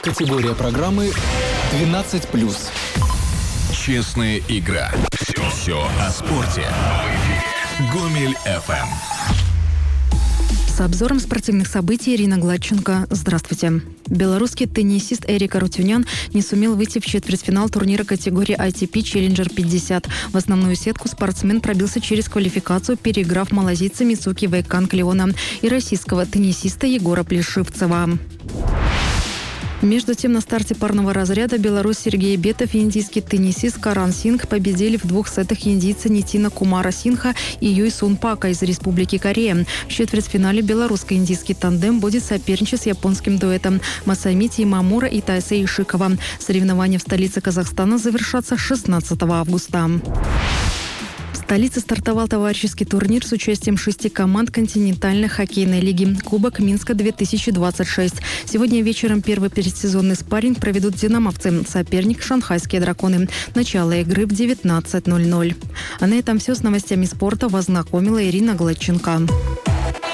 Категория программы 12+. Честная игра. Все о спорте. Гомель FM. С обзором спортивных событий Ирина Гладченко. Здравствуйте. Белорусский теннисист Эрик Арутюнян не сумел выйти в четвертьфинал турнира категории ITP Challenger 50. В основную сетку спортсмен пробился через квалификацию, переиграв малазийца Мицуки Вайканг-Леона и российского теннисиста Егора Плешивцева. Между тем, на старте парного разряда белорус Сергей Бетов и индийский теннисист Каран Сингх победили в 2 сетах индийца Нитина Кумара Синха и Юй Сун Пака из Республики Корея. В четвертьфинале белорусско-индийский тандем будет соперничать с японским дуэтом Масамити Имамура и Тайсе Ишикова. Соревнования в столице Казахстана завершатся 16 августа. В столице стартовал товарищеский турнир с участием 6 команд континентальной хоккейной лиги «Кубок Минска-2026». Сегодня вечером первый предсезонный спарринг проведут динамовцы. Соперник – шанхайские драконы. Начало игры в 19:00. А на этом все с новостями спорта. Вас знакомила Ирина Гладченко.